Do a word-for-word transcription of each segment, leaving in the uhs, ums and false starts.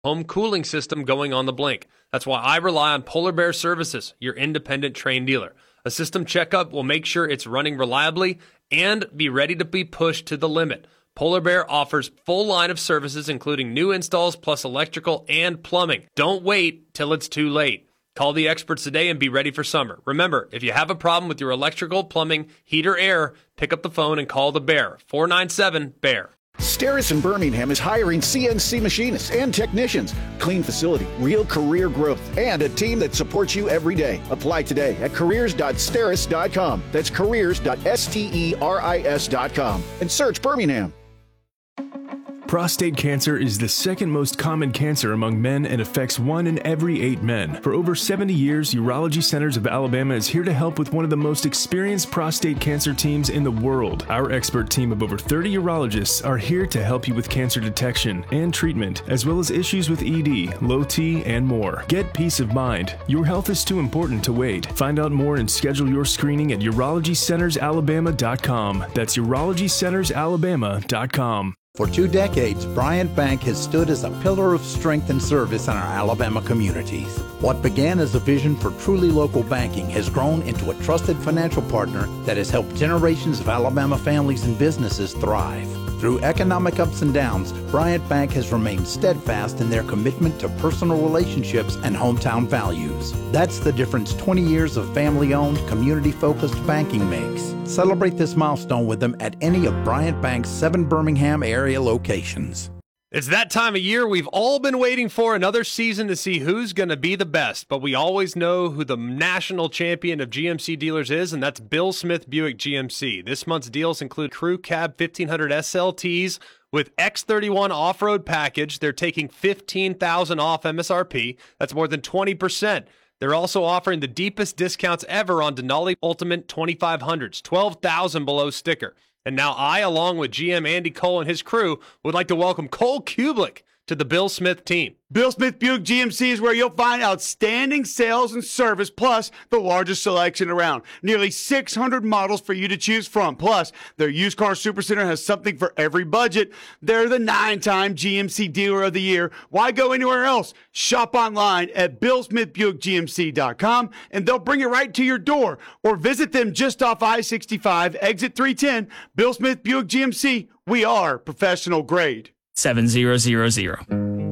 home cooling system going on the blink. That's why I rely on Polar Bear Services, your independent Trane dealer. A system checkup will make sure it's running reliably and be ready to be pushed to the limit. Polar Bear offers full line of services, including new installs plus electrical and plumbing. Don't wait till it's too late. Call the experts today and be ready for summer. Remember, if you have a problem with your electrical, plumbing, heat, or air, pick up the phone and call the Bear. four nine seven, B E A R. Steris in Birmingham is hiring C N C machinists and technicians. Clean facility, real career growth, and a team that supports you every day. Apply today at careers dot steris dot com. That's careers dot steris dot com. And search Birmingham. Prostate cancer is the second most common cancer among men and affects one in every eight men. For over seventy years, Urology Centers of Alabama is here to help with one of the most experienced prostate cancer teams in the world. Our expert team of over thirty urologists are here to help you with cancer detection and treatment, as well as issues with E D, low T, and more. Get peace of mind. Your health is too important to wait. Find out more and schedule your screening at urology centers alabama dot com. That's urology centers alabama dot com. For two decades, Bryant Bank has stood as a pillar of strength and service in our Alabama communities. What began as a vision for truly local banking has grown into a trusted financial partner that has helped generations of Alabama families and businesses thrive. Through economic ups and downs, Bryant Bank has remained steadfast in their commitment to personal relationships and hometown values. That's the difference twenty years of family-owned, community-focused banking makes. Celebrate this milestone with them at any of Bryant Bank's seven Birmingham area locations. It's that time of year we've all been waiting for, another season to see who's going to be the best. But we always know who the national champion of G M C dealers is, and that's Bill Smith Buick G M C. This month's deals include Crew Cab fifteen hundred S L Ts with X thirty-one off-road package. They're taking fifteen thousand dollars off M S R P. That's more than twenty percent. They're also offering the deepest discounts ever on Denali Ultimate twenty-five hundreds, twelve thousand dollars below sticker. And now I, along with G M Andy Cole and his crew, would like to welcome Cole Kublik to the Bill Smith team. Bill Smith Buick G M C is where you'll find outstanding sales and service, plus the largest selection around. Nearly six hundred models for you to choose from. Plus, their used car supercenter has something for every budget. They're the nine-time G M C Dealer of the Year. Why go anywhere else? Shop online at bill smith buick g m c dot com, and they'll bring it right to your door. Or visit them just off I sixty-five, exit three ten. Bill Smith Buick G M C. We are professional grade. seven zero zero zero.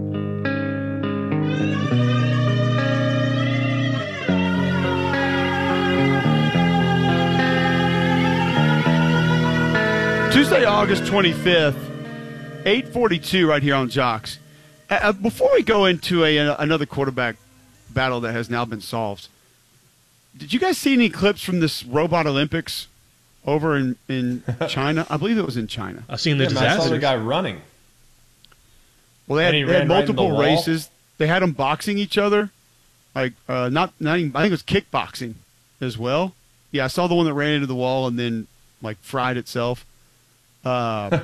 Tuesday, August twenty-fifth, eight forty-two right here on Jocks. Uh, before we go into a, uh, another quarterback battle that has now been solved, did you guys see any clips from this Robot Olympics over in, in China? I believe it was in China. I've seen the yeah, disaster. I saw the guy running. Well, they had, he they had ran right multiple into the wall. races. They had them boxing each other. Like, uh, not, not even, I think it was kickboxing as well. Yeah, I saw the one that ran into the wall and then, like, fried itself. Uh,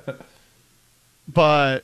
but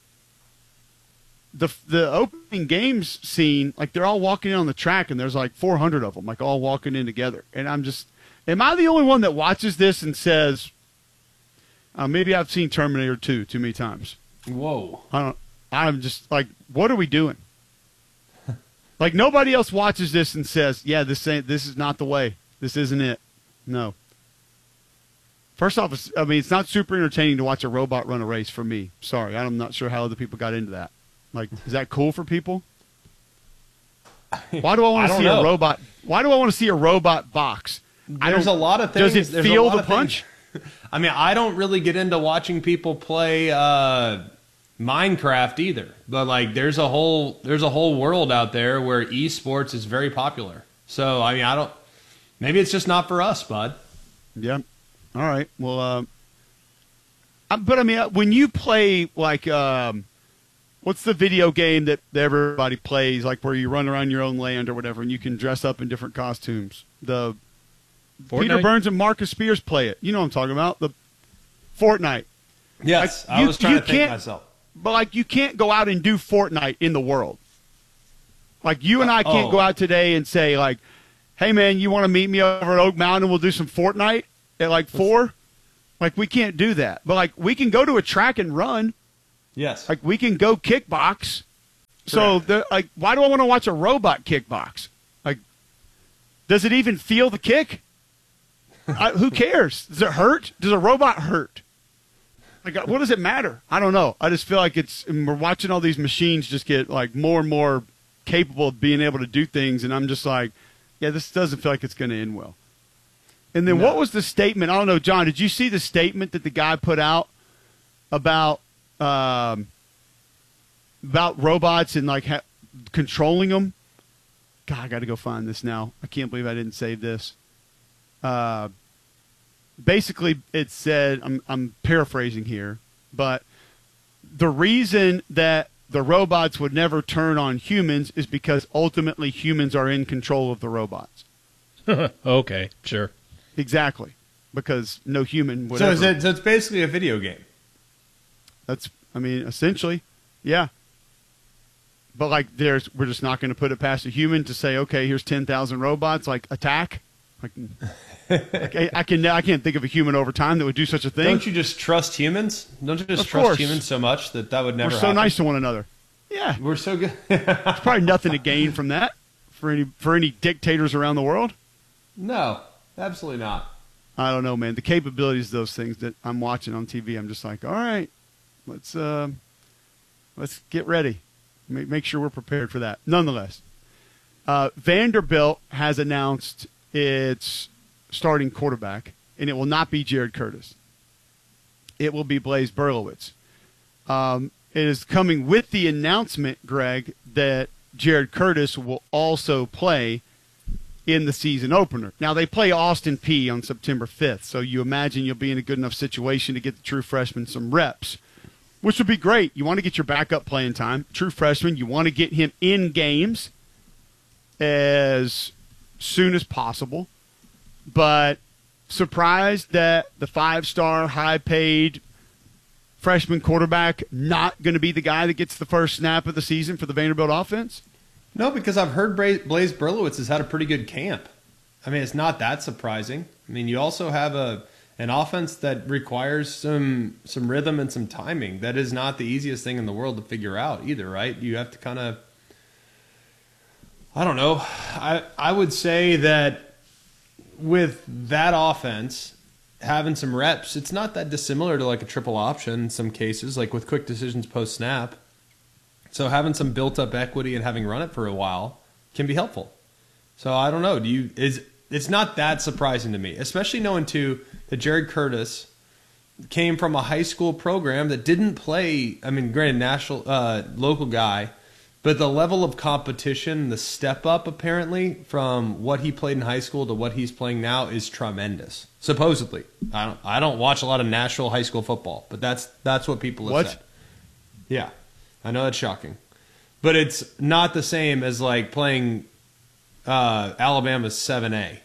the the opening games scene, like, they're all walking in on the track, and there's like four hundred of them, like, all walking in together. And I'm just, am I the only one that watches this and says, uh, maybe I've seen Terminator two too many times? Whoa. I don't, I'm just like, what are we doing? Like, nobody else watches this and says, yeah, this ain't, this is not the way. This isn't it. No. First off, it's, I mean, it's not super entertaining to watch a robot run a race for me. Sorry, I'm not sure how other people got into that. Like, is that cool for people? Why do I want to see know. a robot? Why do I want to see a robot box? I There's a don't- lot of things. Does it there's a feel lot the of things. punch? I mean, I don't really get into watching people play uh, Minecraft either. But like, there's a whole there's a whole world out there where esports is very popular. So I mean, I don't. Maybe it's just not for us, bud. Yeah. All right. Well, uh, uh, but I mean, uh, when you play like, um, what's the video game that everybody plays, like where you run around your own land or whatever, and you can dress up in different costumes? The Fortnite? Peter Burns and Marcus Spears play it. You know what I'm talking about? The Fortnite. Yes, Like, I you- was trying you to think can't- myself. But like, you can't go out and do Fortnite in the world. Like, you and I can't Oh. go out today and say like, "Hey man, you want to meet me over at Oak Mountain? We'll do some Fortnite at like four." Like, we can't do that. But like, we can go to a track and run. Yes. Like, we can go kickbox. So, the, like, why do I want to watch a robot kickbox? Like, does it even feel the kick? I, who cares? Does it hurt? Does a robot hurt? Like, what does it matter? I don't know. I just feel like it's we're watching all these machines just get like more and more capable of being able to do things, and I'm just like, yeah, this doesn't feel like it's going to end well. And then no. What was the statement? I don't know, John. Did you see the statement that the guy put out about um, about robots and like ha- controlling them? God, I got to go find this now. I can't believe I didn't save this. Uh, basically, it said, I'm, I'm paraphrasing here, but the reason that the robots would never turn on humans is because ultimately humans are in control of the robots. Okay, sure. Exactly, because no human would so, ever. Is it, so it's basically a video game. That's, I mean, essentially, yeah. But like, there's, we're just not going to put it past a human to say, okay, here's ten thousand robots, like attack. Like, like I, I can I can't think of a human over time that would do such a thing. Don't you just trust humans? Don't you just of trust course. humans so much that that would never happen? We're so happen? nice to one another. Yeah, we're so good. There's probably nothing to gain from that for any for any dictators around the world. No, absolutely not. I don't know, man. The capabilities of those things that I'm watching on T V, I'm just like, all right, let's uh, let's get ready. Make, make sure we're prepared for that. Nonetheless, uh, Vanderbilt has announced its starting quarterback, and it will not be Jared Curtis. It will be Blaise Berlowitz. Um, it is coming with the announcement, Greg, that Jared Curtis will also play in the season opener. Now, they play Austin Peay on September fifth, so you imagine you'll be in a good enough situation to get the true freshman some reps, which would be great. You want to get your backup playing time. True freshman, you want to get him in games as soon as possible. But surprised that the five-star, high-paid freshman quarterback not going to be the guy that gets the first snap of the season for the Vanderbilt offense? No, because I've heard Blaise Berlowitz has had a pretty good camp. I mean, it's not that surprising. I mean, you also have a an offense that requires some some rhythm and some timing. That is not the easiest thing in the world to figure out either, right? You have to kind of, I don't know. I I would say that with that offense, having some reps, it's not that dissimilar to like a triple option in some cases, like with quick decisions post-snap. So having some built-up equity and having run it for a while can be helpful. So I don't know. Do you is it's not that surprising to me, especially knowing too that Jared Curtis came from a high school program that didn't play. I mean, granted, national uh, local guy. But the level of competition, the step up apparently from what he played in high school to what he's playing now is tremendous. Supposedly, I don't. I don't watch a lot of Nashville high school football, but that's that's what people have what? said. Yeah, I know that's shocking, but it's not the same as like playing uh, Alabama's seven A,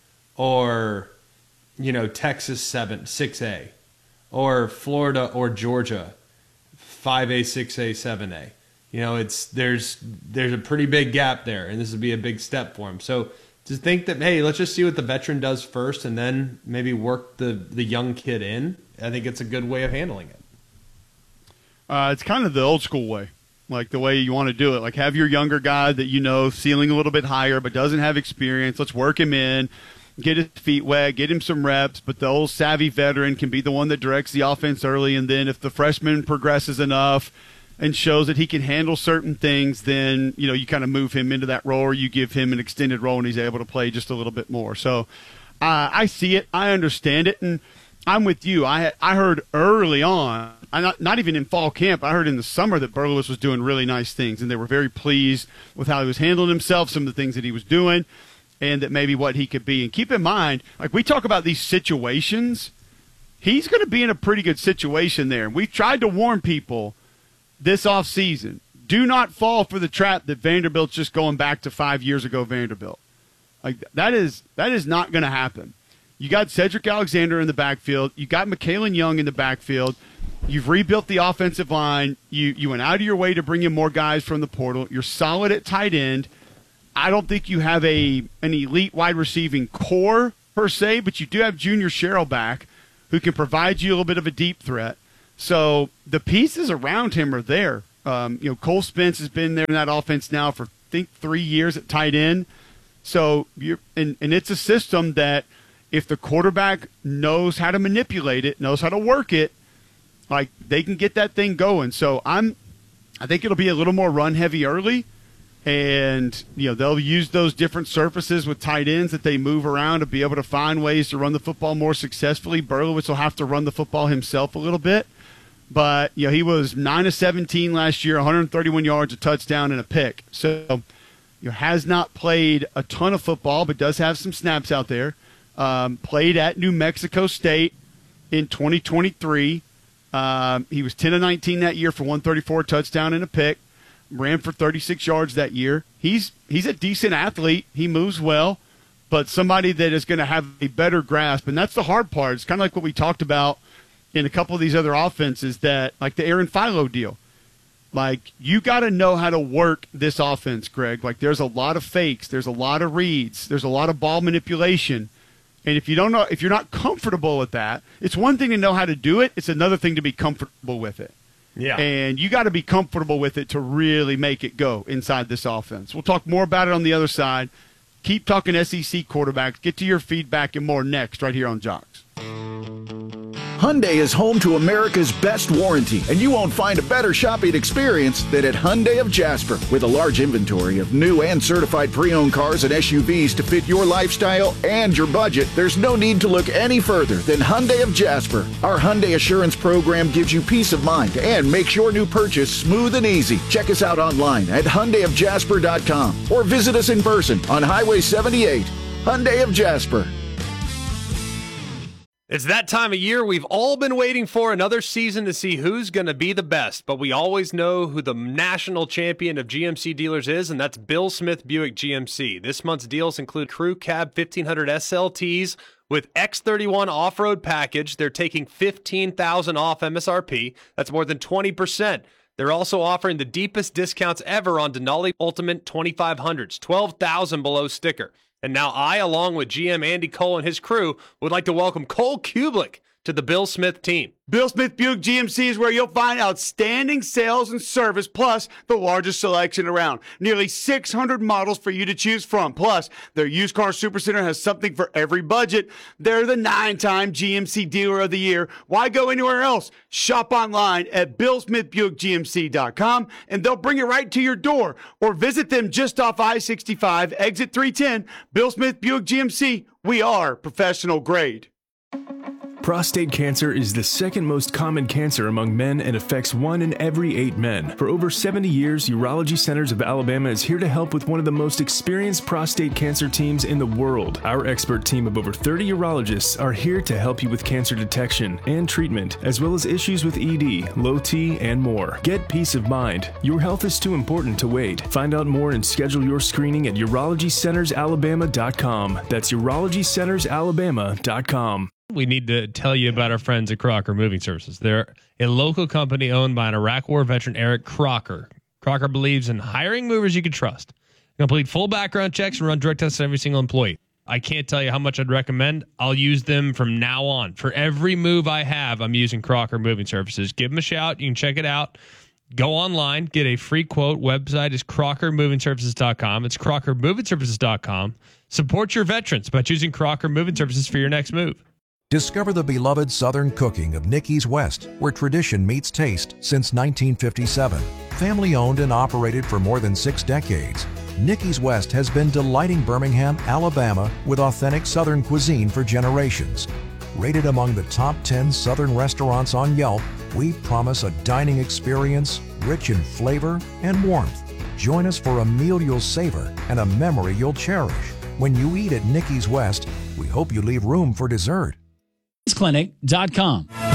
or you know Texas seven six A, or Florida or Georgia five A, six A, seven A. You know, it's there's there's a pretty big gap there, and this would be a big step for him. So to think that, hey, let's just see what the veteran does first, and then maybe work the, the young kid in, I think it's a good way of handling it. Uh, it's kind of the old school way, like the way you want to do it. Like have your younger guy that you know ceiling a little bit higher but doesn't have experience. Let's work him in, get his feet wet, get him some reps, but the old savvy veteran can be the one that directs the offense early, and then if the freshman progresses enough and shows that he can handle certain things, then, you know, you kind of move him into that role, or you give him an extended role and he's able to play just a little bit more. So uh, I see it. I understand it. And I'm with you. I I heard early on, I not, not even in fall camp, I heard in the summer that Berlowitz was doing really nice things, and they were very pleased with how he was handling himself, some of the things that he was doing, and that maybe what he could be. And keep in mind, like we talk about these situations, he's going to be in a pretty good situation there. We've tried to warn people this offseason, do not fall for the trap that Vanderbilt's just going back to five years ago Vanderbilt. Like that is that is not going to happen. You got Cedric Alexander in the backfield. You got McKalen Young in the backfield. You've rebuilt the offensive line. You you went out of your way to bring in more guys from the portal. You're solid at tight end. I don't think you have a an elite wide receiving core per se, but you do have Junior Sherrill back who can provide you a little bit of a deep threat. So the pieces around him are there. Um, you know, Cole Spence has been there in that offense now for, I think, three years at tight end. So you're, and, and it's a system that if the quarterback knows how to manipulate it, knows how to work it, like they can get that thing going. So I'm, I think it'll be a little more run heavy early, and you know they'll use those different surfaces with tight ends that they move around to be able to find ways to run the football more successfully. Berlowitz will have to run the football himself a little bit, but you know he was nine of seventeen last year, one hundred thirty-one yards, a touchdown, and a pick. So you know, has not played a ton of football, but does have some snaps out there. Um, played at New Mexico State in twenty twenty-three. Um, he was ten of nineteen that year for one thirty-four, touchdown and a pick. Ran for thirty-six yards that year. He's he's a decent athlete. He moves well, but somebody that is going to have a better grasp. And that's the hard part. It's kind of like what we talked about in a couple of these other offenses, that like the Aaron Philo deal. Like, you got to know how to work this offense, Greg. Like, there's a lot of fakes. There's a lot of reads. There's a lot of ball manipulation. And if you don't know, if you're not comfortable with that, it's one thing to know how to do it. It's another thing to be comfortable with it. Yeah. And you got to be comfortable with it to really make it go inside this offense. We'll talk more about it on the other side. Keep talking S E C quarterbacks. Get to your feedback and more next right here on Jocks. Hyundai is home to America's best warranty, and you won't find a better shopping experience than at Hyundai of Jasper. With a large inventory of new and certified pre-owned cars and S U Vs to fit your lifestyle and your budget, there's no need to look any further than Hyundai of Jasper. Our Hyundai Assurance program gives you peace of mind and makes your new purchase smooth and easy. Check us out online at Hyundai of Jasper dot com or visit us in person on Highway seventy-eight. Hyundai of Jasper. It's that time of year we've all been waiting for, another season to see who's going to be the best. But we always know who the national champion of G M C dealers is, and that's Bill Smith Buick G M C. This month's deals include Crew Cab fifteen hundred S L Ts with X thirty-one off-road package. They're taking fifteen thousand dollars off M S R P. That's more than twenty percent. They're also offering the deepest discounts ever on Denali Ultimate twenty-five hundreds, twelve thousand dollars below sticker. And now I, along with G M Andy Cole and his crew, would like to welcome Cole Kublik to the Bill Smith team. Bill Smith Buick G M C is where you'll find outstanding sales and service, plus the largest selection around. Nearly six hundred models for you to choose from. Plus, their used car supercenter has something for every budget. They're the nine-time G M C Dealer of the Year. Why go anywhere else? Shop online at Bill Smith Buick G M C dot com, and they'll bring it right to your door. Or visit them just off I sixty-five, exit three ten. Bill Smith Buick G M C. We are professional grade. Prostate cancer is the second most common cancer among men and affects one in every eight men. For over seventy years, Urology Centers of Alabama is here to help with one of the most experienced prostate cancer teams in the world. Our expert team of over thirty urologists are here to help you with cancer detection and treatment, as well as issues with E D, low T, and more. Get peace of mind. Your health is too important to wait. Find out more and schedule your screening at urology centers alabama dot com. That's urology centers alabama dot com. We need to tell you about our friends at Crocker Moving Services. They're a local company owned by an Iraq War veteran, Eric Crocker. Crocker believes in hiring movers you can trust. Complete full background checks and run drug tests on every single employee. I can't tell you how much I'd recommend. I'll use them from now on. For every move I have, I'm using Crocker Moving Services. Give them a shout. You can check it out. Go online, get a free quote. Website is crocker moving services dot com. It's crocker moving services dot com. Support your veterans by choosing Crocker Moving Services for your next move. Discover the beloved Southern cooking of Nicky's West, where tradition meets taste since nineteen fifty-seven. Family owned and operated for more than six decades, Nicky's West has been delighting Birmingham, Alabama with authentic Southern cuisine for generations. Rated among the top ten Southern restaurants on Yelp, we promise a dining experience rich in flavor and warmth. Join us for a meal you'll savor and a memory you'll cherish. When you eat at Nicky's West, we hope you leave room for dessert. clinic dot com. All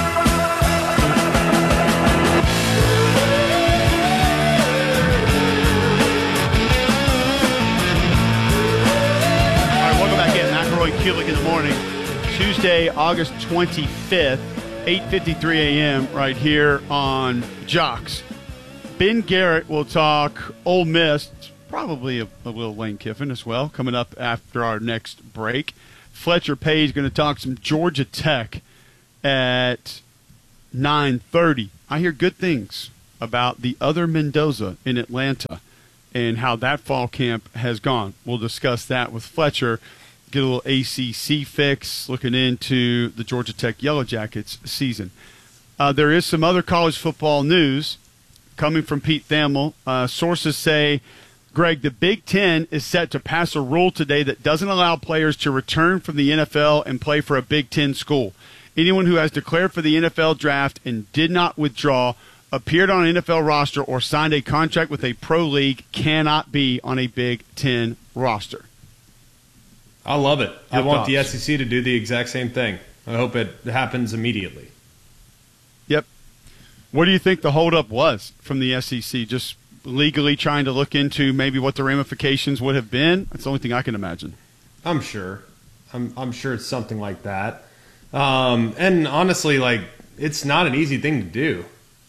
right, welcome back in. McElroy Kublik in the morning. Tuesday, August twenty-fifth, eight fifty-three a.m. right here on Jocks. Ben Garrett will talk Ole Miss, probably a, a little Lane Kiffin as well, coming up after our next break. Fletcher Page is going to talk some Georgia Tech at nine thirty. I hear good things about the other Mendoza in Atlanta and how that fall camp has gone. We'll discuss that with Fletcher. Get a little A C C fix, looking into the Georgia Tech Yellow Jackets season. Uh, there is some other college football news coming from Pete Thamel. Uh, sources say, Greg, the Big Ten is set to pass a rule today that doesn't allow players to return from the N F L and play for a Big Ten school. Anyone who has declared for the N F L draft and did not withdraw, appeared on an N F L roster, or signed a contract with a pro league cannot be on a Big Ten roster. I love it. Your I want thoughts? the S E C to do the exact same thing. I hope it happens immediately. Yep. What do you think the holdup was from the S E C? Just legally trying to look into maybe what the ramifications would have been? That's the only thing I can imagine. I'm sure. I'm I'm sure it's something like that. Um, and honestly, like, it's not an easy thing to do.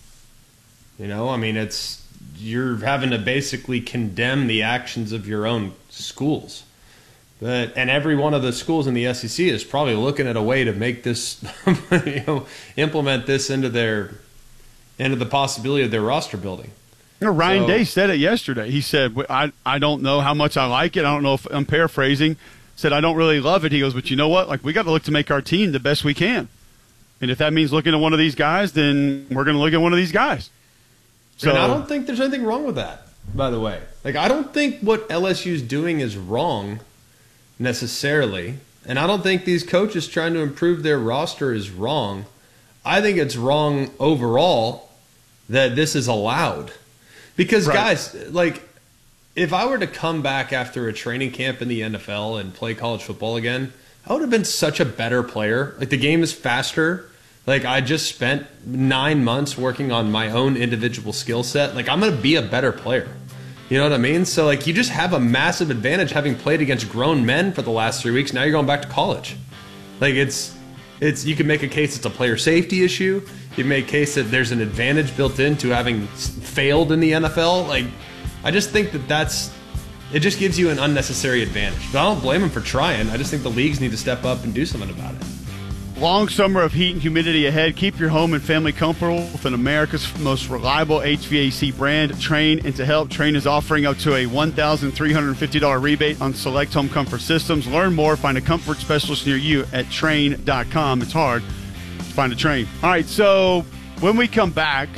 You know, I mean, it's you're having to basically condemn the actions of your own schools. But and every one of the schools in the S E C is probably looking at a way to make this, you know, implement this into their into the possibility of their roster building. You know, Ryan So- Day said it yesterday. He said, I, I don't know how much I like it. I don't know if I'm paraphrasing. Said, I don't really love it. He goes, but you know what? Like, we got to look to make our team the best we can. And if that means looking at one of these guys, then we're going to look at one of these guys. So And I don't think there's anything wrong with that, by the way. Like, I don't think what L S U's doing is wrong necessarily. And I don't think these coaches trying to improve their roster is wrong. I think it's wrong overall that this is allowed. Because, Right. guys, like, if I were to come back after a training camp in the N F L and play college football again, I would have been such a better player. Like, the game is faster. Like, I just spent nine months working on my own individual skill set. Like, I'm going to be a better player. You know what I mean? So, like, you just have a massive advantage having played against grown men for the last three weeks. Now you're going back to college. Like, it's, it's, you can make a case it's a player safety issue. You can make a case that there's an advantage built into having s- failed in the N F L. Like, I just think that that's, it just gives you an unnecessary advantage. But I don't blame them for trying. I just think the leagues need to step up and do something about it. long summer of heat and humidity ahead. Keep your home and family comfortable with an America's most reliable H V A C brand, Trane. And to help, Trane is offering up to a one thousand three hundred fifty dollars rebate on select home comfort systems. Learn more. Find a comfort specialist near you at Trane dot com. It's hard to find a Trane. All right, so when we come back,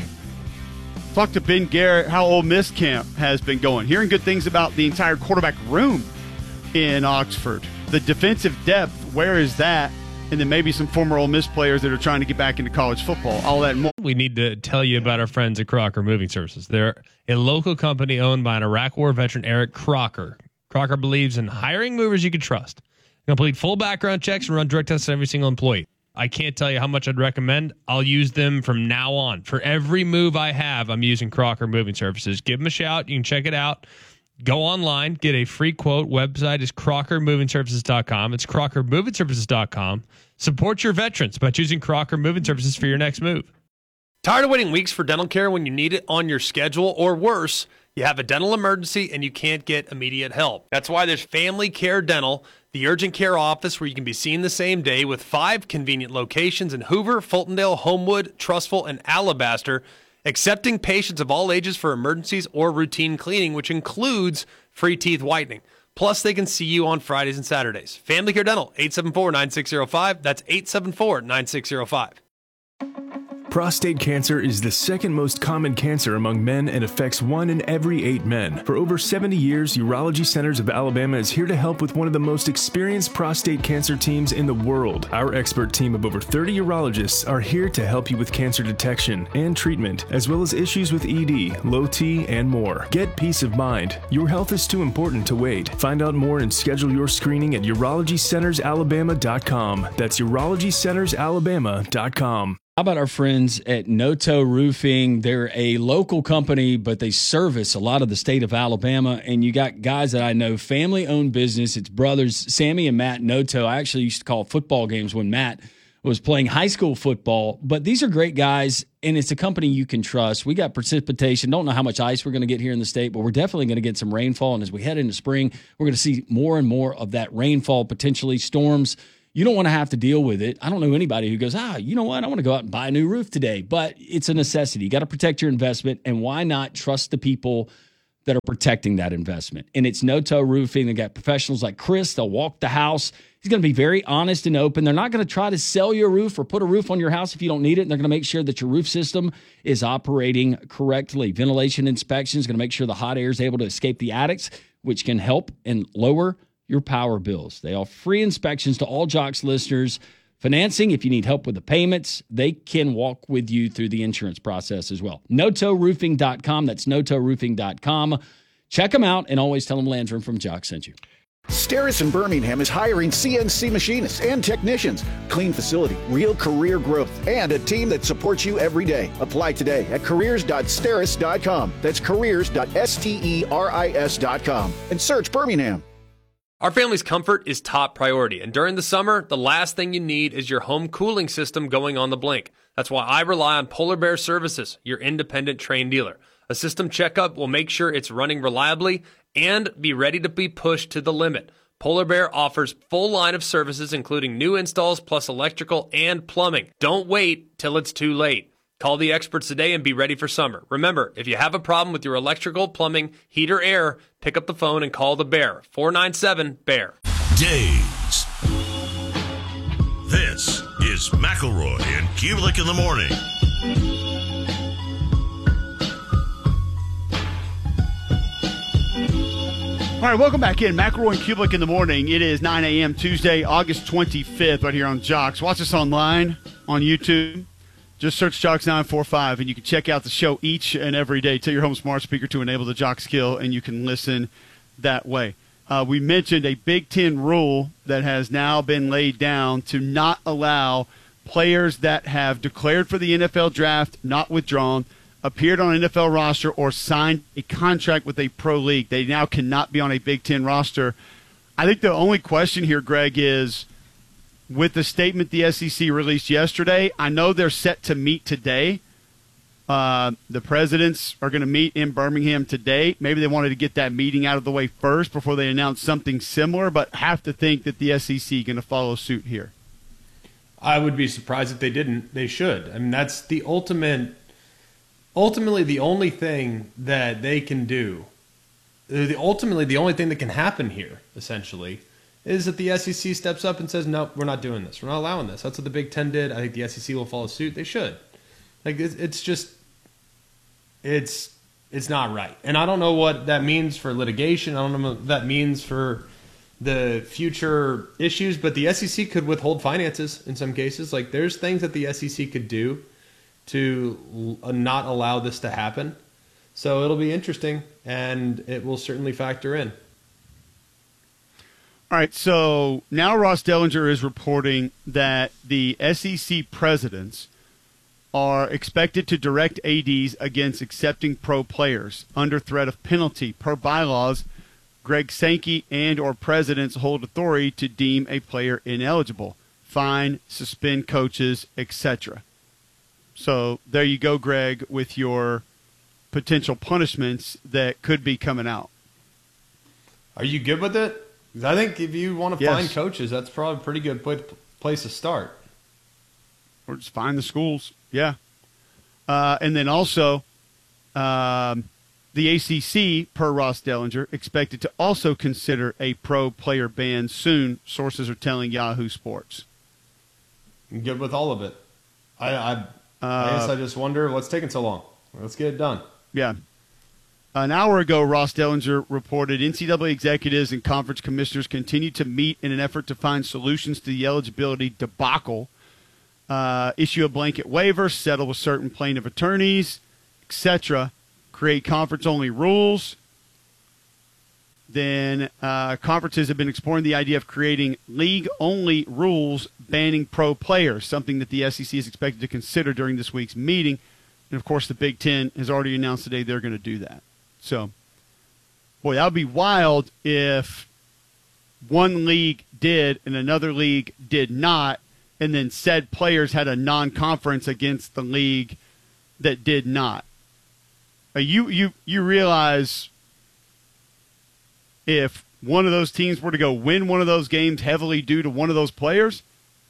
talk to Ben Garrett how Ole Miss camp has been going. Hearing good things about the entire quarterback room in Oxford. The defensive depth, where is that? And then maybe some former Ole Miss players that are trying to get back into college football. All that and more. We need to tell you about our friends at Crocker Moving Services. They're a local company owned by an Iraq War veteran, Eric Crocker. Crocker believes in hiring movers you can trust. Complete full background checks and run drug tests on every single employee. I can't tell you how much I'd recommend. I'll use them from now on. For every move I have, I'm using Crocker Moving Services. Give them a shout. You can check it out. Go online, get a free quote. Website is crocker moving services dot com. It's crocker moving services dot com. Support your veterans by choosing Crocker Moving Services for your next move. Tired of waiting weeks for dental care when you need it on your schedule, or worse, you have a dental emergency and you can't get immediate help? That's why there's Family Care Dental, the urgent care office where you can be seen the same day with five convenient locations in Hoover, Fultondale, Homewood, Trustful, and Alabaster, accepting patients of all ages for emergencies or routine cleaning, which includes free teeth whitening. Plus, they can see you on Fridays and Saturdays. Family Care Dental, eight seven four, nine six zero five. That's eight seven four, nine six zero five. Prostate cancer is the second most common cancer among men and affects one in every eight men. For over seventy years, Urology Centers of Alabama is here to help with one of the most experienced prostate cancer teams in the world. Our expert team of over thirty urologists are here to help you with cancer detection and treatment, as well as issues with E D, low T, and more. Get peace of mind. Your health is too important to wait. Find out more and schedule your screening at urology centers alabama dot com. That's urology centers alabama dot com. How about our friends at Noto Roofing? They're a local company, but they service a lot of the state of Alabama. And you got guys that I know, family-owned business. It's brothers, Sammy and Matt Noto. I actually used to call football games when Matt was playing high school football. But these are great guys, and it's a company you can trust. We got precipitation. Don't know how much ice we're going to get here in the state, but we're definitely going to get some rainfall. And as we head into spring, we're going to see more and more of that rainfall, potentially storms. you don't want to have to deal with it. I don't know anybody who goes, ah, you know what? I want to go out and buy a new roof today, but it's a necessity. You got to protect your investment, and why not trust the people that are protecting that investment? And it's No-Toe Roofing. They got professionals like Chris. They'll walk the house. He's going to be very honest and open. They're not going to try to sell you a roof or put a roof on your house if you don't need it. And they're going to make sure that your roof system is operating correctly. Ventilation inspection is going to make sure the hot air is able to escape the attics, which can help and lower your power bills. They offer free inspections to all Jocks listeners. Financing, if you need help with the payments, they can walk with you through the insurance process as well. no toe roofing dot com. That's no toe roofing dot com. Check them out, and always tell them Landrum from Jocks sent you. Steris in Birmingham is hiring C N C machinists and technicians. Clean facility, real career growth, and a team that supports you every day. Apply today at careers dot steris dot com. That's careers dot steris dot com. And search Birmingham. Our family's comfort is top priority, and during the summer, the last thing you need is your home cooling system going on the blink. That's why I rely on Polar Bear Services, your independent Trane dealer. A system checkup will make sure it's running reliably and be ready to be pushed to the limit. Polar Bear offers full line of services, including new installs plus electrical and plumbing. Don't wait till it's too late. Call the experts today and be ready for summer. Remember, if you have a problem with your electrical, plumbing, heat, or air, pick up the phone and call the Bear. four nine seven, B E A R. Days. This is McElroy and Kubelik in the morning. All right, welcome back in. McElroy and Kubelik in the morning. It is nine a.m. Tuesday, August twenty-fifth, right here on Jocks. Watch us online on YouTube. Just search Jocks nine four five, and you can check out the show each and every day. Tell your home smart speaker to enable the Jocks skill, and you can listen that way. Uh, we mentioned a Big Ten rule that has now been laid down to not allow players that have declared for the N F L draft, not withdrawn, appeared on an N F L roster, or signed a contract with a pro league. They now cannot be on a Big Ten roster. I think the only question here, Greg, is with the statement the S E C released yesterday, I know they're set to meet today. Uh, the presidents are going to meet in Birmingham today. Maybe they wanted to get that meeting out of the way first before they announce something similar, but have to think that the S E C is going to follow suit here. I would be surprised if they didn't. They should. I mean, that's the ultimate, ultimately the only thing that they can do. The ultimately the only thing that can happen here, essentially, is that the S E C steps up and says, no, we're not doing this. We're not allowing this. That's what the Big Ten did. I think the S E C will follow suit. They should. Like, it's just, it's it's not right. And I don't know what that means for litigation. I don't know what that means for the future issues, but the S E C could withhold finances in some cases. Like, there's things that the S E C could do to not allow this to happen. So it'll be interesting, and it will certainly factor in. All right, so now Ross Dellinger is reporting that the S E C presidents are expected to direct A Ds against accepting pro players under threat of penalty. Per bylaws, Greg Sankey and or presidents hold authority to deem a player ineligible, fine, suspend coaches, et cetera. So there you go, Greg, with your potential punishments that could be coming out. Are you good with it? I think if you want to Yes. find coaches, that's probably a pretty good pla- place to start. Or just find the schools. Yeah. Uh, and then also, um, the A C C, per Ross Dellinger, expected to also consider a pro player ban soon, sources are telling Yahoo Sports. I'm good with all of it. I, I, Uh, I guess I just wonder what's taking so long. Let's get it done. Yeah. An hour ago, Ross Dellinger reported N C double A executives and conference commissioners continue to meet in an effort to find solutions to the eligibility debacle, uh, issue a blanket waiver, settle with certain plaintiff attorneys, et cetera, create conference-only rules. Then uh, conferences have been exploring the idea of creating league-only rules banning pro players, something that the S E C is expected to consider during this week's meeting. And, of course, the Big Ten has already announced today they're going to do that. So, boy, that would be wild if one league did and another league did not, and then said players had a non-conference against the league that did not. Uh, you you you realize if one of those teams were to go win one of those games heavily due to one of those players,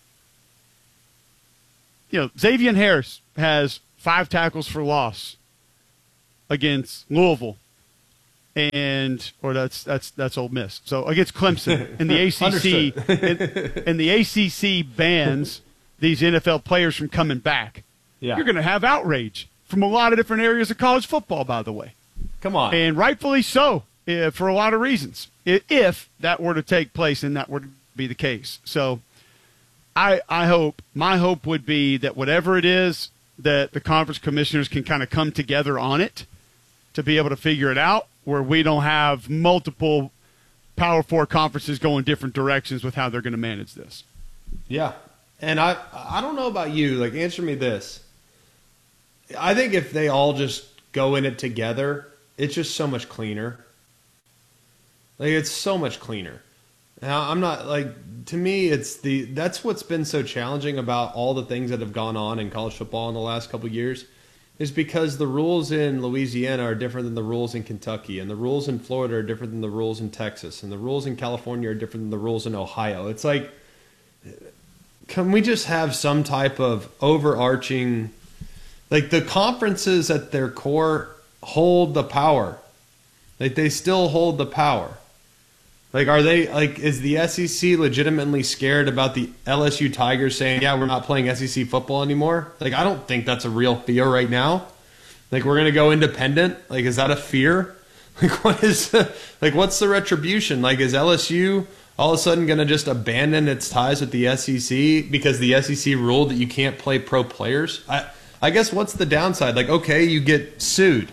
you know, Xavier Harris has five tackles for loss against Louisville, and or that's that's that's Ole Miss. So against Clemson, and the A C C and, and the A C C bans these N F L players from coming back. Yeah. You're going to have outrage from a lot of different areas of college football, by the way. Come on, and rightfully so, uh, for a lot of reasons. If that were to take place, and that were to be the case, so. I, I hope, my hope would be that whatever it is, that the conference commissioners can kind of come together on it to be able to figure it out, where we don't have multiple Power Four conferences going different directions with how they're going to manage this. Yeah. And I, I don't know about you. Like, answer me this. I think if they all just go in it together, it's just so much cleaner. Like, it's so much cleaner. Now, I'm not like, to me, it's the, that's what's been so challenging about all the things that have gone on in college football in the last couple of years, is because the rules in Louisiana are different than the rules in Kentucky, and the rules in Florida are different than the rules in Texas, and the rules in California are different than the rules in Ohio. It's like, can we just have some type of overarching, like the conferences at their core hold the power. Like they still hold the power. Like, are they, like, is the S E C legitimately scared about the L S U Tigers saying, yeah, we're not playing S E C football anymore? Like, I don't think that's a real fear right now. Like, we're going to go independent? Like, is that a fear? Like, what is, like, what's the retribution? Like, is L S U all of a sudden going to just abandon its ties with the S E C because the S E C ruled that you can't play pro players? I, I guess what's the downside? Like, okay, you get sued.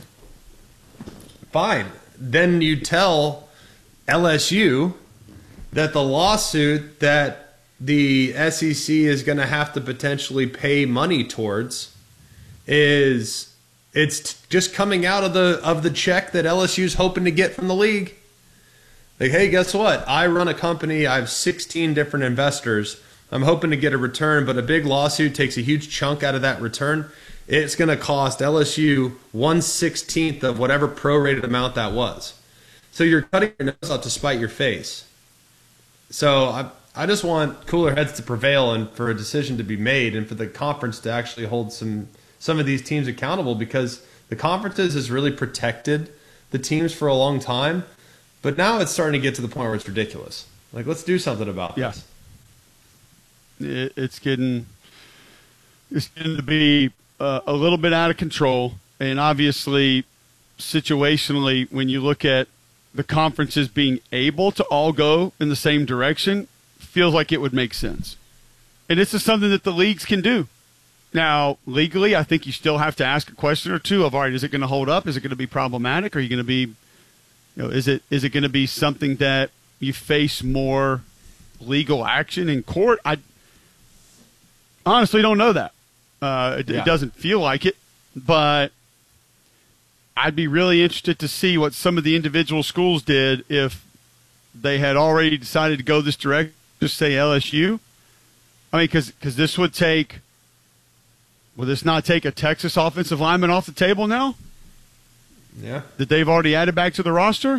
Fine. Then you tell L S U that the lawsuit that the S E C is going to have to potentially pay money towards is it's just coming out of the of the check that L S U is hoping to get from the league. Like, hey, guess what? I run a company. I have sixteen different investors. I'm hoping to get a return, but a big lawsuit takes a huge chunk out of that return. It's going to cost L S U one sixteenth of whatever prorated amount that was. So you're cutting your nose off to spite your face. So I I just want cooler heads to prevail and for a decision to be made and for the conference to actually hold some some of these teams accountable, because the conferences has really protected the teams for a long time. But now it's starting to get to the point where it's ridiculous. Like, let's do something about yeah. this. It's getting, it's getting to be uh, a little bit out of control. And obviously, situationally, when you look at the conferences being able to all go in the same direction, feels like it would make sense. And this is something that the leagues can do. Now, legally, I think you still have to ask a question or two of, all right, is it going to hold up? Is it going to be problematic? Are you going to be, you know, is it is it going to be something that you face more legal action in court? I honestly don't know that. Uh, it, yeah. it doesn't feel like it, but I'd be really interested to see what some of the individual schools did if they had already decided to go this direction, just say L S U. I mean, because because this would take – will this not take a Texas offensive lineman off the table now? Yeah. That they've already added back to the roster?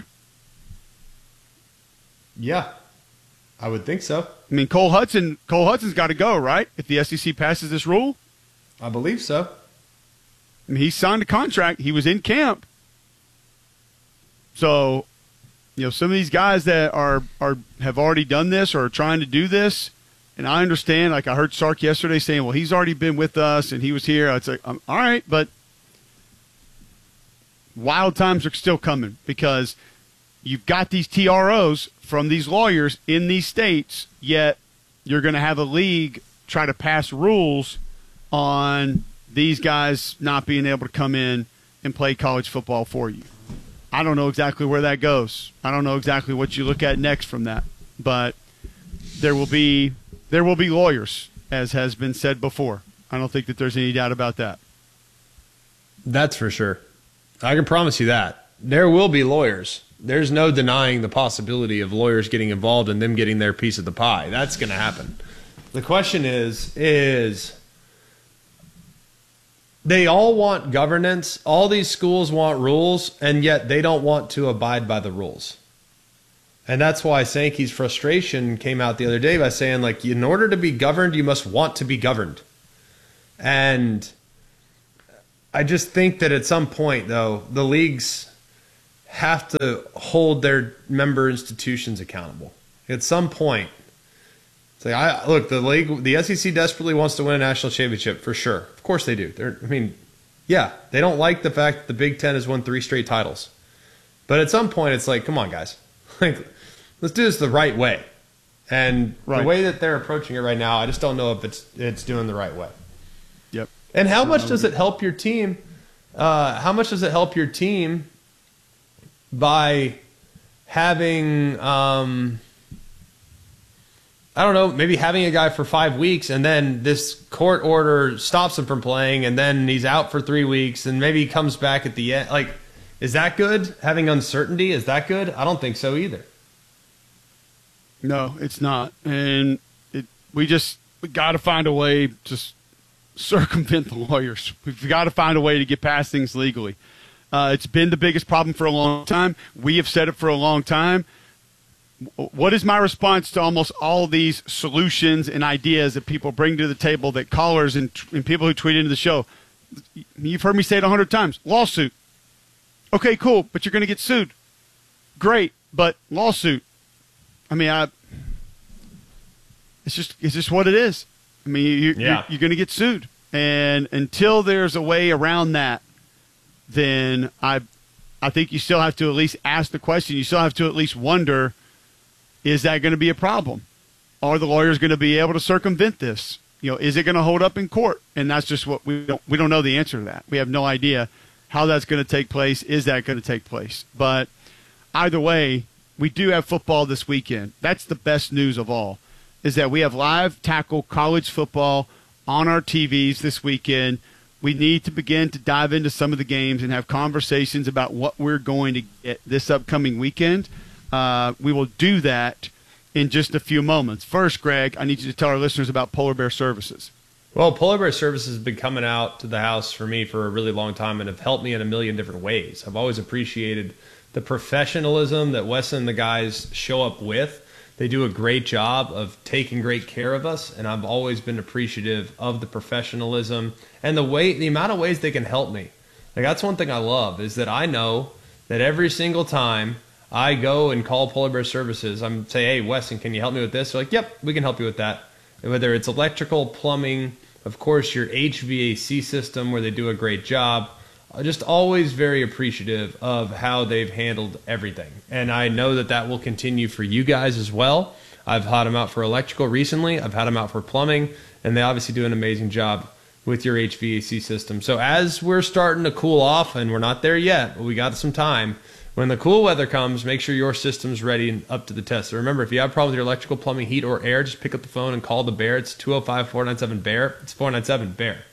Yeah, I would think so. I mean, Cole Hudson, Cole Hudson's got to go, right, if the S E C passes this rule? I believe so. I mean, he signed a contract. He was in camp. So, you know, some of these guys that are, are have already done this or are trying to do this, and I understand, like I heard Sark yesterday saying, well, he's already been with us and he was here. I'd say, um, all right, but wild times are still coming because you've got these T R Os from these lawyers in these states, yet you're going to have a league try to pass rules on these guys not being able to come in and play college football for you. I don't know exactly where that goes. I don't know exactly what you look at next from that. But there will be there will be lawyers, as has been said before. I don't think that there's any doubt about that. That's for sure. I can promise you that. There will be lawyers. There's no denying the possibility of lawyers getting involved and them getting their piece of the pie. That's going to happen. The question is, is they all want governance. All these schools want rules, and yet they don't want to abide by the rules. And that's why Sankey's frustration came out the other day by saying, like, in order to be governed, you must want to be governed. And I just think that at some point, though, the leagues have to hold their member institutions accountable. At some point, it's like, I look, the league, the S E C desperately wants to win a national championship for sure. Of course they do. They're, I mean, yeah, they don't like the fact that the Big Ten has won three straight titles. But at some point, it's like, come on, guys, like, let's do this the right way. And right. the way that they're approaching it right now, I just don't know if it's it's doing the right way. Yep. And how much does it help your team? Uh, how much does it help your team by having, um, I don't know, maybe having a guy for five weeks and then this court order stops him from playing and then he's out for three weeks and maybe he comes back at the end? Like, is that good? Having uncertainty, is that good? I don't think so either. No, it's not. And it, we just we got to find a way to s- circumvent the lawyers. We've got to find a way to get past things legally. Uh, it's been the biggest problem for a long time. We have said it for a long time. What is my response to almost all these solutions and ideas that people bring to the table, that callers and, and people who tweet into the show? You've heard me say it a hundred times. Lawsuit. Okay, cool, but you're going to get sued. Great, but lawsuit. I mean, I, it's just it's just what it is. I mean, you, yeah. you're, you're going to get sued. And until there's a way around that, then I I think you still have to at least ask the question. You still have to at least wonder, is that going to be a problem? Are the lawyers going to be able to circumvent this? You know, is it going to hold up in court? And that's just what we don't we don't know the answer to that. We have no idea how that's going to take place. Is that going to take place? But either way, we do have football this weekend. That's the best news of all, is that we have live tackle college football on our T Vs this weekend. We need to begin to dive into some of the games and have conversations about what we're going to get this upcoming weekend. Uh, we will do that in just a few moments. First, Greg, I need you to tell our listeners about Polar Bear Services. Well, Polar Bear Services has been coming out to the house for me for a really long time and have helped me in a million different ways. I've always appreciated the professionalism that Wesson and the guys show up with. They do a great job of taking great care of us, and I've always been appreciative of the professionalism and the way, the amount of ways they can help me. Like, that's one thing I love, is that I know that every single time I go and call Polar Bear Services, I'm say, hey, Wesson, can you help me with this? They're like, yep, we can help you with that. And whether it's electrical, plumbing, of course, your H V A C system, where they do a great job. Just always very appreciative of how they've handled everything. And I know that that will continue for you guys as well. I've had them out for electrical recently. I've had them out for plumbing. And they obviously do an amazing job with your H V A C system. So as we're starting to cool off, and we're not there yet, but we got some time, when the cool weather comes, make sure your system's ready and up to the test. So remember, if you have problems with your electrical, plumbing, heat, or air, just pick up the phone and call the Bear. It's two oh five, four nine seven, B E A R. It's four nine seven, B E A R.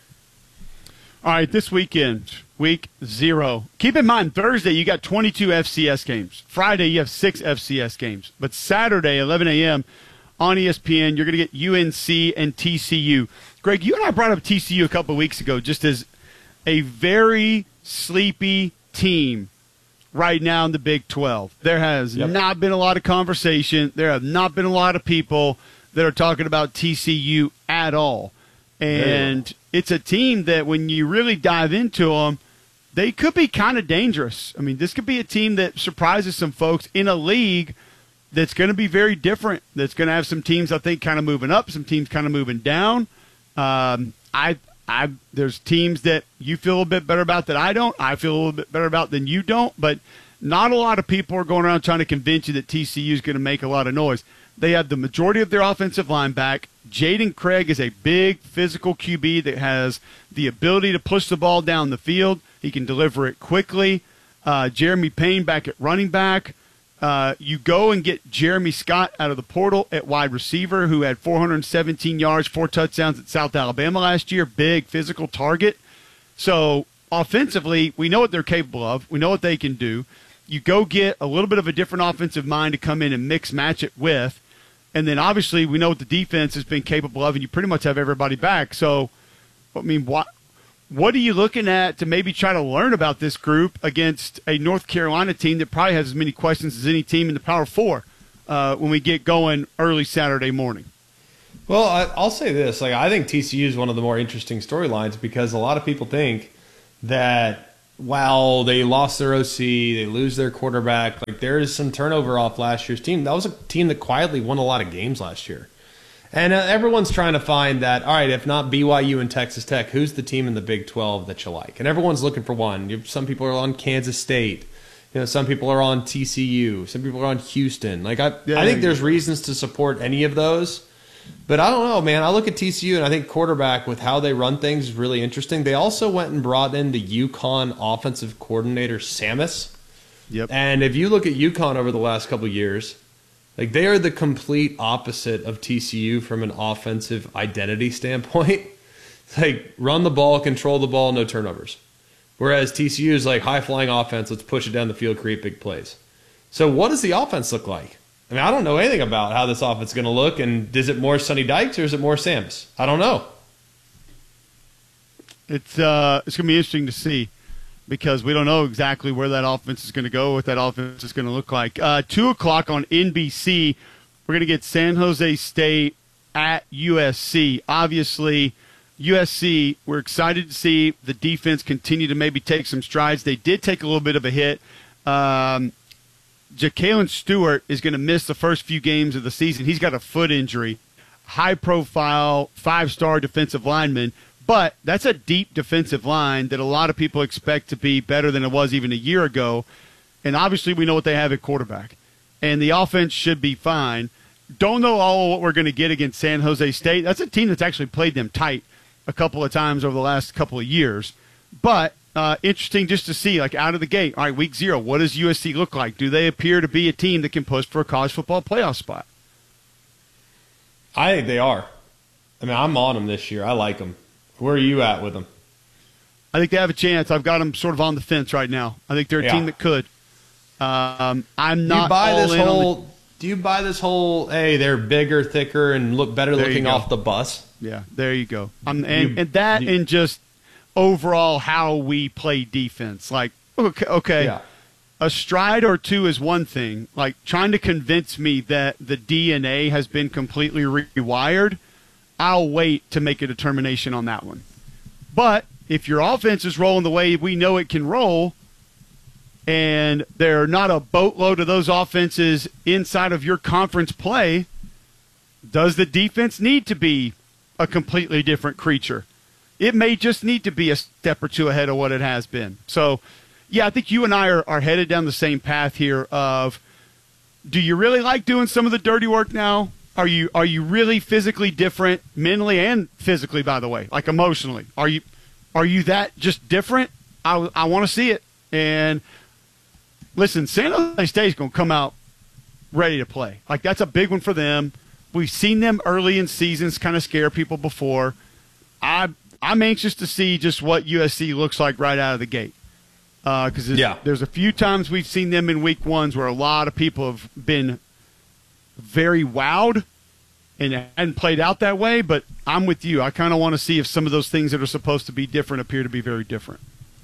All right, this weekend, week zero. Keep in mind, Thursday you got twenty-two F C S games. Friday you have six F C S games. But Saturday, eleven a.m. on E S P N, you're going to get U N C and T C U. Greg, you and I brought up T C U a couple of weeks ago just as a very sleepy team right now in the Big twelve. There has yep. not been a lot of conversation. There have not been a lot of people that are talking about T C U at all. And it's a team that when you really dive into them, they could be kind of dangerous. I mean, this could be a team that surprises some folks in a league that's going to be very different, that's going to have some teams, I think, kind of moving up, some teams kind of moving down. Um, I, I, there's teams that you feel a little bit better about that I don't. I feel a little bit better about than you don't. But not a lot of people are going around trying to convince you that T C U is going to make a lot of noise. They have the majority of their offensive line back. Jaden Craig is a big physical Q B that has the ability to push the ball down the field. He can deliver it quickly. Uh, Jeremy Payne back at running back. Uh, you go and get Jeremy Scott out of the portal at wide receiver, who had four hundred seventeen yards, four touchdowns at South Alabama last year. Big physical target. So offensively, we know what they're capable of. We know what they can do. You go get a little bit of a different offensive mind to come in and mix match it with. And then, obviously, we know what the defense has been capable of, and you pretty much have everybody back. So, I mean, what what are you looking at to maybe try to learn about this group against a North Carolina team that probably has as many questions as any team in the Power Four? uh, when we get going early Saturday morning. Well, I, I'll say this. Like, I think T C U is one of the more interesting storylines because a lot of people think that while they lost their O C, they lose their quarterback, like there is some turnover off last year's team. That was a team that quietly won a lot of games last year. And uh, everyone's trying to find that, all right, if not B Y U and Texas Tech, who's the team in the Big twelve that you like? And everyone's looking for one. You, some people are on Kansas State. You know, some people are on T C U. Some people are on Houston. Like I, yeah, I think there's yeah. reasons to support any of those. But I don't know, man. I look at T C U, and I think quarterback with how they run things is really interesting. They also went and brought in the UConn offensive coordinator, Samus. Yep. And if you look at UConn over the last couple of years, like they are the complete opposite of T C U from an offensive identity standpoint. It's like run the ball, control the ball, no turnovers. Whereas T C U is like high-flying offense, let's push it down the field, create big plays. So what does the offense look like? I mean, I don't know anything about how this offense is going to look, and is it more Sonny Dykes or is it more Samus? I don't know. It's uh, it's going to be interesting to see because we don't know exactly where that offense is going to go, what that offense is going to look like. Uh, two o'clock on N B C, we're going to get San Jose State at U S C. Obviously, U S C, we're excited to see the defense continue to maybe take some strides. They did take a little bit of a hit. Um Ja'Kalen Stewart is going to miss the first few games of the season. He's got a foot injury, high-profile, five-star defensive lineman, but that's a deep defensive line that a lot of people expect to be better than it was even a year ago. And obviously we know what they have at quarterback. And the offense should be fine. Don't know all what we're going to get against San Jose State. That's a team that's actually played them tight a couple of times over the last couple of years. But Uh, interesting just to see, like, out of the gate. All right, week zero, what does U S C look like? Do they appear to be a team that can push for a college football playoff spot? I think they are. I mean, I'm on them this year. I like them. Where are you at with them? I think they have a chance. I've got them sort of on the fence right now. I think they're a yeah. team that could. Um, I'm do not you buy all this in whole, on the... Do you buy this whole, hey, they're bigger, thicker, and look better There looking you go. off the bus? Yeah, there you go. Um, and, You- and that you- and just overall how we play defense. Like, okay, okay. Yeah. A stride or two is one thing. Like, trying to convince me that the D N A has been completely rewired, I'll wait to make a determination on that one. But if your offense is rolling the way we know it can roll, and there are not a boatload of those offenses inside of your conference play, does the defense need to be a completely different creature? It may just need to be a step or two ahead of what it has been. So, yeah, I think you and I are, are headed down the same path here of, do you really like doing some of the dirty work now? Are you are you really physically different, mentally and physically, by the way, like emotionally? Are you are you that just different? I, I want to see it. And listen, San Jose State is going to come out ready to play. Like, that's a big one for them. We've seen them early in seasons kind of scare people before. I I'm anxious to see just what U S C looks like right out of the gate. Because uh, yeah. there's a few times we've seen them in week ones where a lot of people have been very wowed and hadn't played out that way. But I'm with you. I kind of want to see if some of those things that are supposed to be different appear to be very different.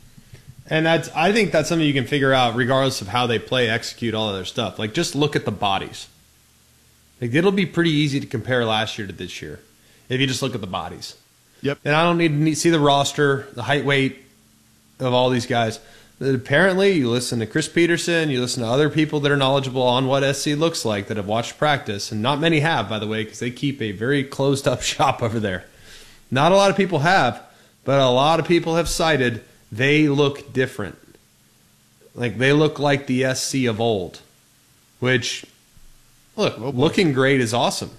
And that's, I think that's something you can figure out regardless of how they play, execute, all of their stuff. Like, just look at the bodies. Like, it'll be pretty easy to compare last year to this year if you just look at the bodies. Yep. And I don't need to see the roster, the height, weight of all these guys. But apparently, you listen to Chris Peterson, you listen to other people that are knowledgeable on what S C looks like that have watched practice, and not many have, by the way, because they keep a very closed-up shop over there. Not a lot of people have, but a lot of people have cited they look different. Like, they look like the S C of old, which, look, oh, looking great is awesome.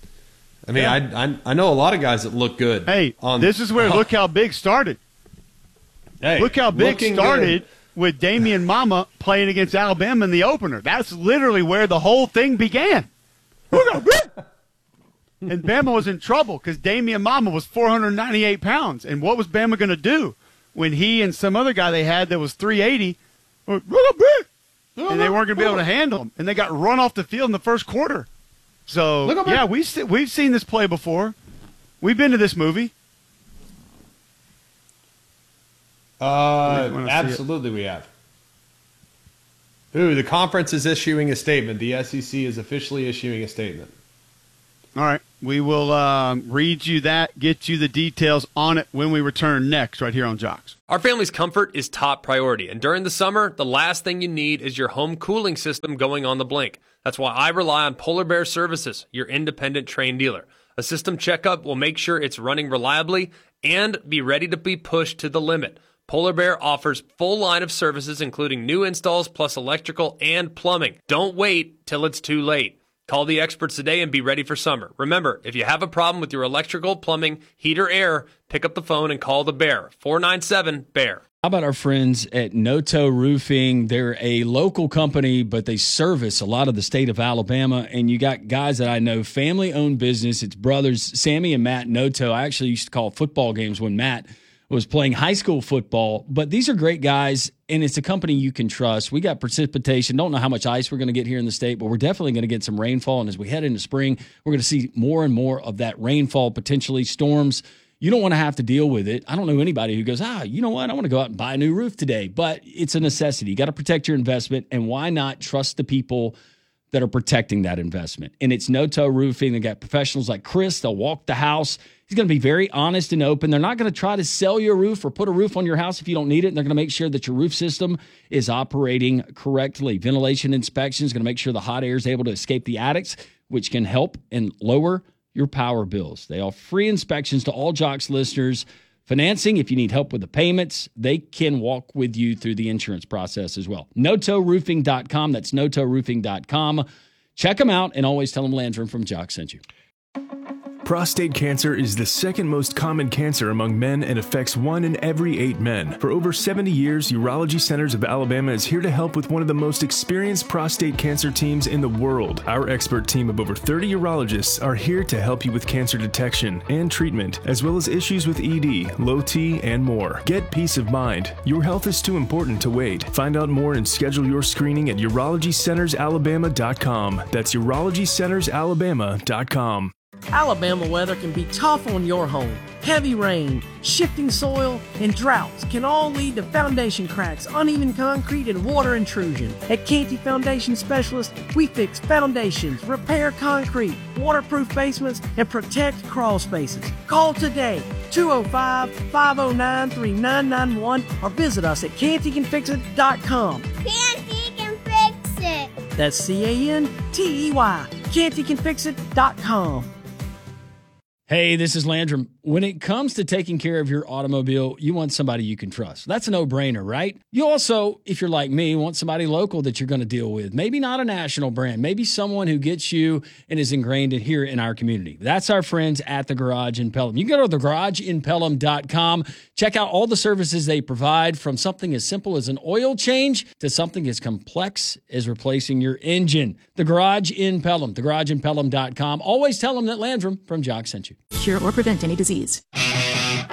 I mean, yeah. I, I I know a lot of guys that look good. Hey, on, this is where uh, look how big started. Hey, look how big looking started good. with Damian Mama playing against Alabama in the opener. That's literally where the whole thing began. Look how big. And Bama was in trouble because Damian Mama was four hundred ninety-eight pounds. And what was Bama going to do when he and some other guy they had that was three eighty, look how big. And they weren't going to be able to handle him. And they got run off the field in the first quarter. So, yeah, we've, se- we've seen this play before. We've been to this movie. Uh, absolutely we have. Ooh, the conference is issuing a statement. The S E C is officially issuing a statement. All right. We will um, read you that, get you the details on it when we return next right here on Jocks. Our family's comfort is top priority, and during the summer, the last thing you need is your home cooling system going on the blink. That's why I rely on Polar Bear Services, your independent Trane dealer. A system checkup will make sure it's running reliably and be ready to be pushed to the limit. Polar Bear offers full line of services, including new installs plus electrical and plumbing. Don't wait till it's too late. Call the experts today and be ready for summer. Remember, if you have a problem with your electrical, plumbing, heat, or air, pick up the phone and call the Bear. four nine seven, B E A R. How about our friends at Noto Roofing? They're a local company, but they service a lot of the state of Alabama. And you got guys that I know, family-owned business. It's brothers, Sammy and Matt Noto. I actually used to call football games when Matt was playing high school football. But these are great guys, and it's a company you can trust. We got precipitation. Don't know how much ice we're going to get here in the state, but we're definitely going to get some rainfall. And as we head into spring, we're going to see more and more of that rainfall, potentially storms. You don't want to have to deal with it. I don't know anybody who goes, ah, you know what? I want to go out and buy a new roof today. But it's a necessity. You got to protect your investment, and why not trust the people that are protecting that investment? And it's Noto Roofing. They got professionals like Chris. They'll walk the house. He's going to be very honest and open. They're not going to try to sell you a roof or put a roof on your house if you don't need it. And they're going to make sure that your roof system is operating correctly. Ventilation inspection is going to make sure the hot air is able to escape the attics, which can help and lower your power bills. They offer free inspections to all Jocks listeners. Financing, if you need help with the payments, they can walk with you through the insurance process as well. Noto Roofing dot com. That's Noto Roofing dot com. Check them out, and always tell them Landrum from Jocks sent you. Prostate cancer is the second most common cancer among men and affects one in every eight men. For over seventy years, Urology Centers of Alabama is here to help with one of the most experienced prostate cancer teams in the world. Our expert team of over thirty urologists are here to help you with cancer detection and treatment, as well as issues with E D, low T, and more. Get peace of mind. Your health is too important to wait. Find out more and schedule your screening at urology centers alabama dot com. That's urology centers alabama dot com. Alabama weather can be tough on your home. Heavy rain, shifting soil, and droughts can all lead to foundation cracks, uneven concrete, and water intrusion. At Canty Foundation Specialists, we fix foundations, repair concrete, waterproof basements, and protect crawl spaces. Call today, two oh five, five oh nine, three nine nine one, or visit us at canty can fix it dot com. Canty can fix it. That's C A N T E Y, canty can fix it dot com. Hey, this is Landrum. When it comes to taking care of your automobile, you want somebody you can trust. That's a no-brainer, right? You also, if you're like me, want somebody local that you're going to deal with. Maybe not a national brand. Maybe someone who gets you and is ingrained in here in our community. That's our friends at The Garage in Pelham. You can go to the garage in pelham dot com. Check out all the services they provide, from something as simple as an oil change to something as complex as replacing your engine. The Garage in Pelham. the garage in pelham dot com. Always tell them that Landrum from Jocks sent you. Cure or prevent any disease.